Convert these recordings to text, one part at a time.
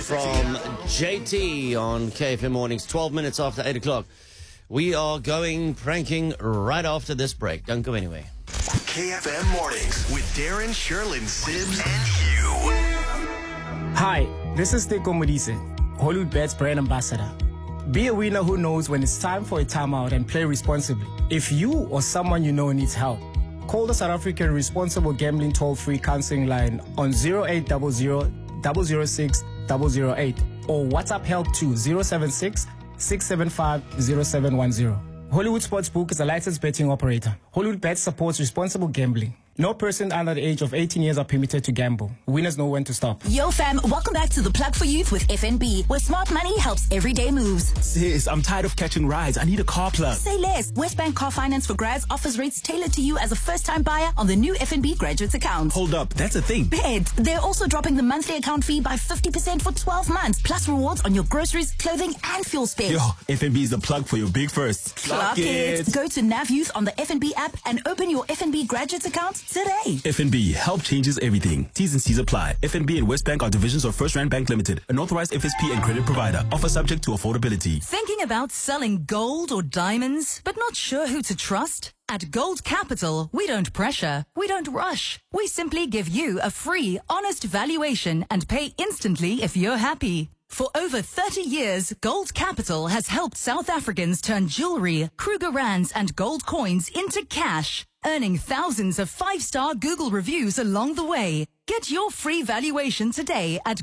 from JT on KFM Mornings, 12 minutes after 8 o'clock. We are going pranking right after this break. Don't go anywhere. KFM Mornings with Darren, Sherlyn, Sims, and Hugh. Hi, this is Teko Modise, Hollywood Bets brand ambassador. Be a winner who knows when it's time for a timeout and play responsibly. If you or someone you know needs help, call the South African Responsible Gambling Toll-Free Counseling Line on 0800 006 008 or WhatsApp help to 076 675 0710. Hollywood Sportsbook is a licensed betting operator. Hollywood Bets supports responsible gambling. No person under the age of 18 years are permitted to gamble. Winners know when to stop. Yo fam, welcome back to The Plug for Youth with FNB, where smart money helps everyday moves. Sis, I'm tired of catching rides. I need a car plug. Say less. Westbank Car Finance for Grads offers rates tailored to you as a first-time buyer on the new FNB Graduates account. Hold up, that's a thing. Bet. They're also dropping the monthly account fee by 50% for 12 months, plus rewards on your groceries, clothing, and fuel spend. Yo, FNB is the plug for your big first. Clock it. Go to Nav Youth on the FNB app and open your FNB Graduates account today. FNB, help changes everything. T's and C's apply. FNB and Westbank are divisions of First Rand Bank Limited, an authorized FSP and credit provider. Offer subject to affordability. Thinking about selling gold or diamonds, but not sure who to trust? At Gold Capital, we don't pressure, we don't rush. We simply give you a free, honest valuation and pay instantly if you're happy. For over 30 years, Gold Capital has helped South Africans turn jewelry, Kruger Rands, and gold coins into cash, earning thousands of 5-star Google reviews along the way. Get your free valuation today at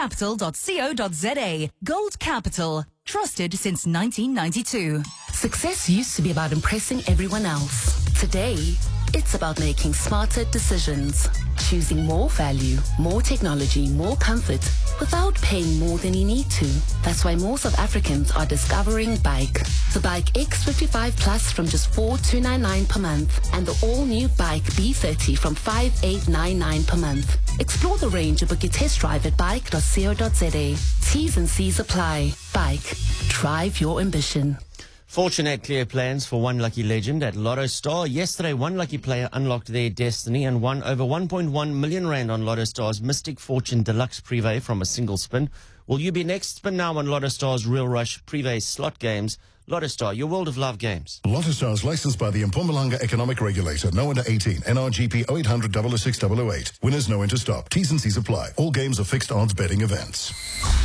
goldcapital.co.za. Gold Capital, trusted since 1992. Success used to be about impressing everyone else. Today, it's about making smarter decisions, choosing more value, more technology, more comfort, without paying more than you need to. That's why more South Africans are discovering Bike. The Bike X55 Plus from just 4,299 per month, and the all-new Bike B30 from 5,899 per month. Explore the range and book your test drive at bike.co.za. T's and C's apply. Bike. Drive your ambition. Fortune had clear plans for one lucky legend at Lotto Star. Yesterday, one lucky player unlocked their destiny and won over 1.1 million rand on Lotto Star's Mystic Fortune Deluxe Privé from a single spin. Will you be next? Spin now on Lotto Star's Real Rush Privé slot games. Lotto Star, your world of love games. Lotto Star is licensed by the Mpumalanga Economic Regulator. No under 18. NRGP 0800 006 008. Winners know when to stop. T's and C's apply. All games are fixed odds betting events.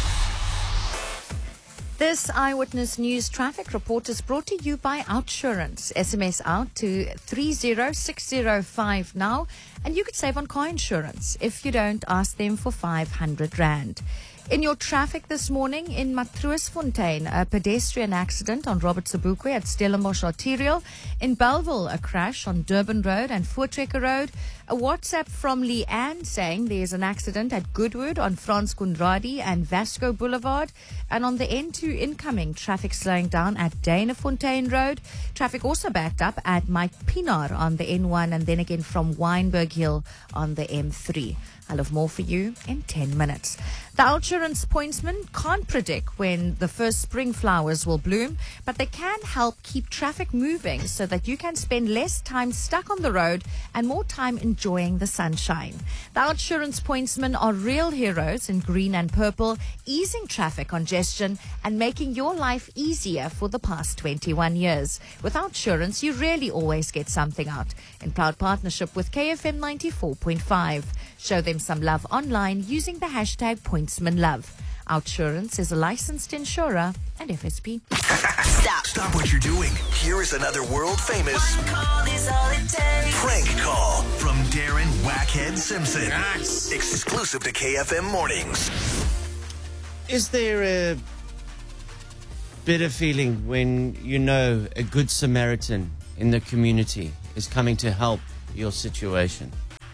This Eyewitness News traffic report is brought to you by Outsurance. SMS out to 306055 now, and you could save on car insurance. If you don't, ask them for 500 Rand. In your traffic this morning in Matroosfontein, a pedestrian accident on Robert Sobukwe at Stellenbosch Arterial. In Bellville, a crash on Durban Road and Voortrekker Road. A WhatsApp from Leanne saying there's an accident at Goodwood on Frans Conradi and Vasco Boulevard. And on the N2 incoming, traffic slowing down at Danafontein Road. Traffic also backed up at Mike Pinar on the N1 and then again from Wynberg Hill on the M3. I'll have more for you in 10 minutes. The Outsurance pointsmen can't predict when the first spring flowers will bloom, but they can help keep traffic moving so that you can spend less time stuck on the road and more time enjoying the sunshine. The Outsurance pointsmen are real heroes in green and purple, easing traffic congestion and making your life easier for the past 21 years. With Outsurance, you really always get something out. In proud partnership with KFM 94.5. Show them some love online using the hashtag PointsmanLove. Outsurance is a licensed insurer and FSP. Stop what you're doing. Here is another world famous prank call from Darren Wackhead Simpson. Nice. Exclusive to KFM Mornings. Is there a better feeling when you know a good Samaritan in the community is coming to help your situation?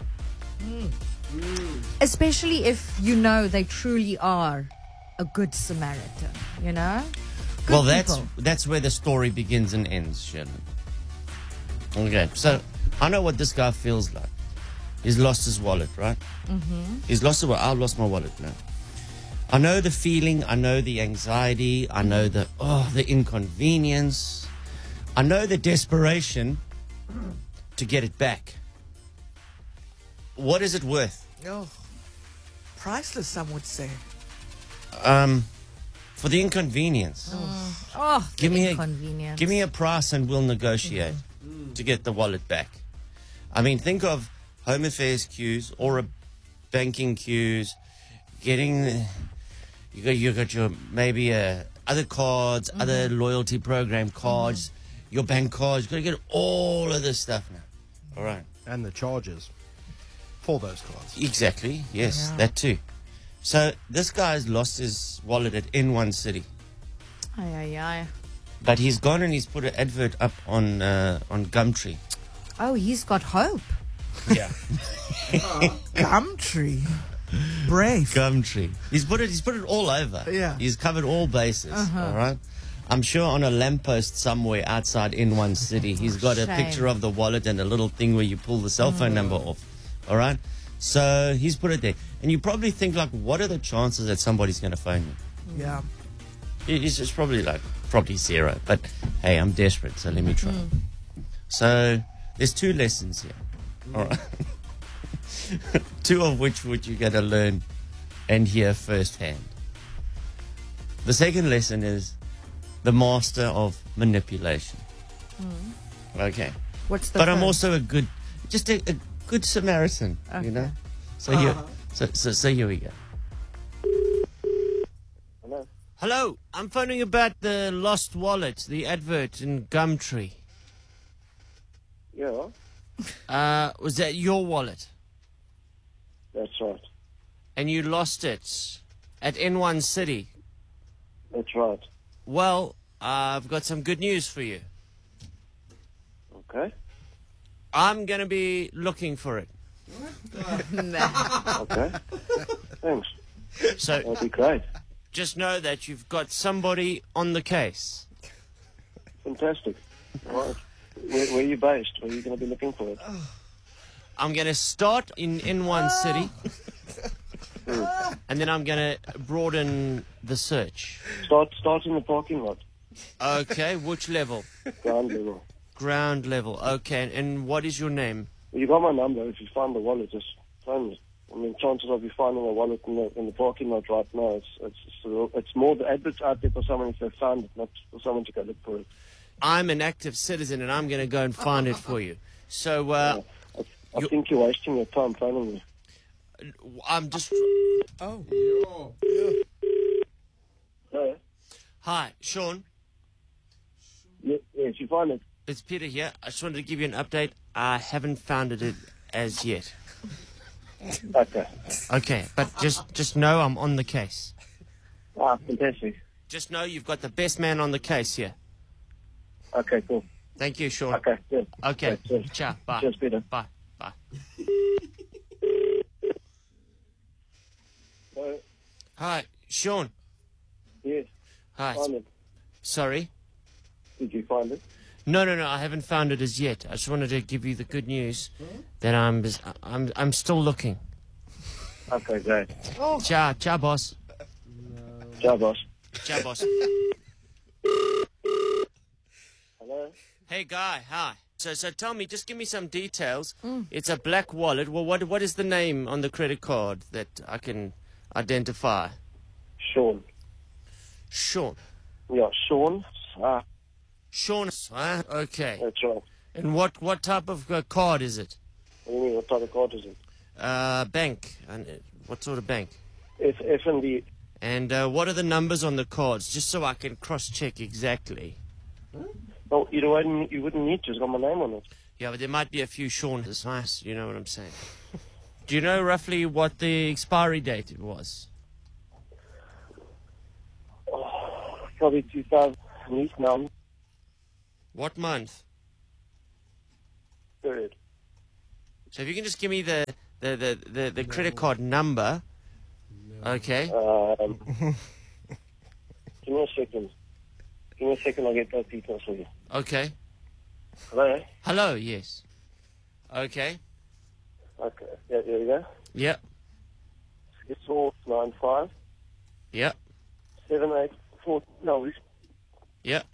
Especially if you know they truly are a good Samaritan, you know? Good Well, people. that's where the story begins and ends, Sherlyn. Okay, so I know what this guy feels like. He's lost his wallet, right? Mm-hmm. He's lost his wallet. I've lost my wallet now. I know the feeling. I know the anxiety. I know the inconvenience. I know the desperation to get it back. What is it worth? Oh, priceless, some would say. For the inconvenience. Oh, Give me inconvenience. give me a price and we'll negotiate to get the wallet back. I mean, think of home affairs queues or a banking queues, getting you got your maybe other cards, other loyalty program cards, your bank cards. You've got to get all of this stuff now. All right. And the charges for those cards. Exactly. Yes, that too. So this guy's lost his wallet at N1 City. Aye. But he's gone and he's put an advert up on Gumtree. Oh, he's got hope. Yeah. Gumtree. Brave. Gumtree. He's put it all over. Yeah. He's covered all bases. All right. I'm sure on a lamppost somewhere outside N1 City, he's got a picture of the wallet and a little thing where you pull the cell phone number off. All right. So he's put it there. And you probably think, like, what are the chances that somebody's going to phone me? Yeah. It's probably zero. But hey, I'm desperate, so let me try. So there's 2 lessons here. All right. 2 of which you're going to learn and hear firsthand. The second lesson is the master of manipulation. Okay. What's the But I'm first? also a good Samaritan, you know? So here we go. Hello, I'm phoning about the lost wallet, the advert in Gumtree. Yeah, Was that your wallet? that's right. And you lost it at N1 City? That's right. Well, I've got some good news for you. Okay. I'm going to be looking for it. Okay. Thanks. So That'd be great. just know that you've got somebody on the case. Fantastic. Right. Where are you based? Where are you going to be looking for it? I'm going to start in N1 City, and then I'm going to broaden the search. Start in the parking lot. Okay, which level? Ground level. Ground level. Okay, and what is your name? You got my number. If you find the wallet, just phone me. I mean, chances of you finding a wallet in the parking lot right now, it's more the adverts out there for someone if they found it, not for someone to go look for it. I'm an active citizen, and I'm going to go and find it for you. So, I think you're wasting your time phoning me. I'm just... Oh. Hello? Hi, Sean. Yes, you find it. It's Peter here. I just wanted to give you an update. I haven't found it as yet. Okay. Okay, but just know I'm on the case. Fantastic. Just know you've got the best man on the case here. Okay, cool. Thank you, Sean. Okay, good. Okay. Cheers. Ciao. Bye. Cheers, Peter. Bye. Bye. Hello? Hi, Sean. Yes. Hi. Find it. Sorry. Did you find it? No, I haven't found it as yet. I just wanted to give you the good news that I'm still looking. Okay, great. Ciao, boss. Ciao, boss. Ciao, boss. Hello? Hey, guy. Hi. So tell me, just give me some details. It's a black wallet. Well, what is the name on the credit card that I can identify? Sean. Sean. Yeah, Sean. Sean. Okay. That's right. And what type of card is it? What do you mean? What type of card is it? Bank. And what sort of bank? F&B. And what are the numbers on the cards, just so I can cross-check exactly? Well, you wouldn't need to. It's got my name on it. Yeah, but there might be a few Sean's. Nice, you know what I'm saying. Do you know roughly what the expiry date it was? Probably 2000 at least now. What month? Period. So if you can just give me the credit card number, okay? Give me a second. I'll get those details for you. Okay. Hello? Hello, yes. Okay. Okay. Yeah, there we go. Yep. It's 495. Yep. 784. No, Yep.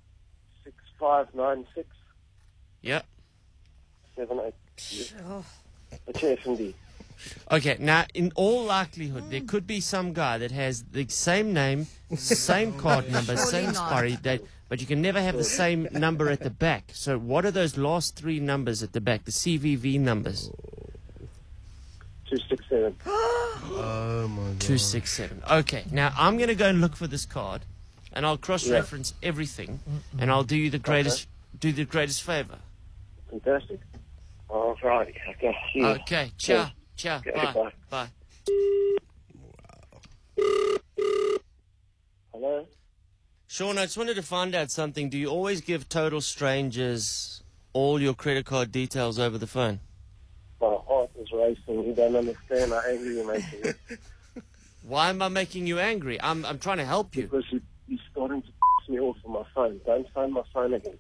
6596. Yep. 78. It's F&D. Okay, now, in all likelihood, there could be some guy that has the same name, same card number, same expiry date, but you can never have the same number at the back. So what are those last three numbers at the back, the CVV numbers? 267. Oh, my God. 267. Okay, now I'm going to go and look for this card, and I'll cross-reference everything, and I'll do you the greatest, favor. Fantastic. All right. Okay. Okay. Ciao. Ciao. Okay, Bye. Bye. Hello? Sean, I just wanted to find out something. Do you always give total strangers all your credit card details over the phone? My heart is racing. You don't understand how angry you're making me. Why am I making you angry? I'm trying to help you. Because you're starting to piss me off on my phone. Don't phone my phone again.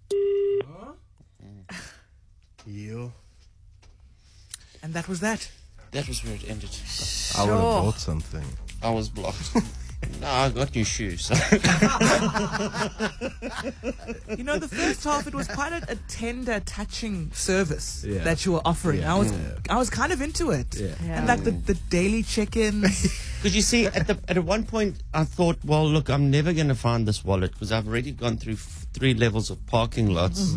You. And that was that. That was where it ended. I would have bought something. I was blocked. No, I got new shoes. You know, the first half, it was quite a tender, touching service Yeah. that you were offering. Yeah. I was kind of into it. Yeah. And like the daily check-ins. Because you see, at one point, I thought, well, look, I'm never going to find this wallet because I've already gone through 3 levels of parking lots.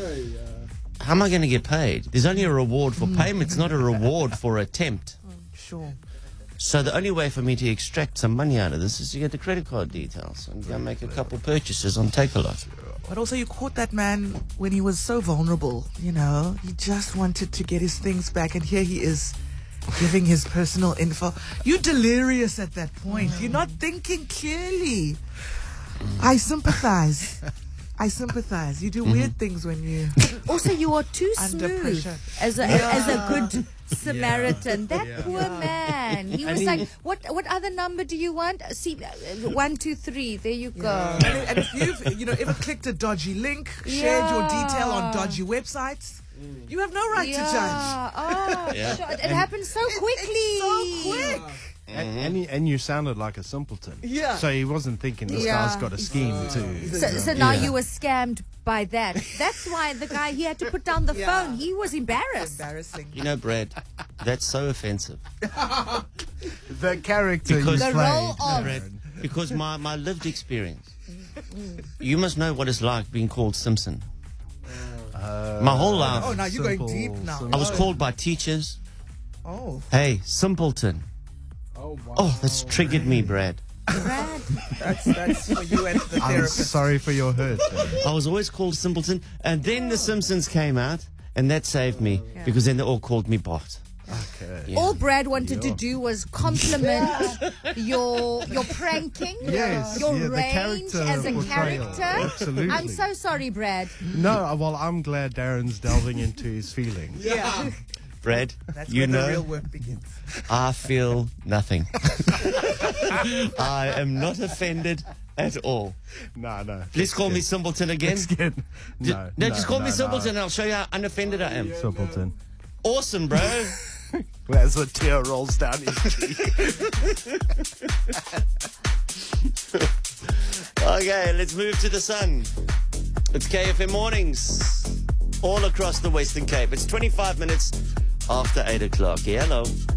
How am I going to get paid? There's only a reward for payment. It's not a reward for attempt. Sure. So the only way for me to extract some money out of this is to get the credit card details and go make a couple purchases on Takealot. But also you caught that man when he was so vulnerable, you know. He just wanted to get his things back, and here he is giving his personal info. You're delirious at that point. You're not thinking clearly. I sympathize. You do weird things when you... Also, you are too Under smooth pressure. as a good Samaritan. That poor man. He was like, what other number do you want? See, 1, 2, 3. There you go. And if you've ever clicked a dodgy link, shared your detail on dodgy websites, you have no right to judge. Oh, sure. It happens so quickly. It's so quick. And you sounded like a simpleton. Yeah. So he wasn't thinking this guy's got a scheme too. So now you were scammed by that. That's why the guy, he had to put down the phone. He was embarrassed. Embarrassing. You know, Brad, that's so offensive. The character Because- you The played. role of... Brad, because my lived experience. You must know what it's like being called Simpson. My whole life, Oh, now you're going deep now. I was called by teachers, Oh. hey, simpleton. Oh, that's triggered me, Brad. Brad. That's for you and the I'm therapist. sorry for your hurt. I was always called simpleton, and then The Simpsons came out, and that saved me, because then they all called me Bart. Okay. All Brad wanted to do was compliment your pranking, Yes, your the range character as a portrayal. character. Absolutely. I'm so sorry, Brad. No, well, I'm glad Darren's delving into his feelings. Yeah. Brad, That's you where the real know, work begins. I feel nothing. I am not offended at all. No. Please call me simpleton again. No, Just call me simpleton, and I'll show you how unoffended I am. Simpleton. Awesome, bro. As a tear rolls down his cheek. Okay, let's move to the sun. It's KFM Mornings all across the Western Cape. It's 25 minutes after 8 o'clock. Hello.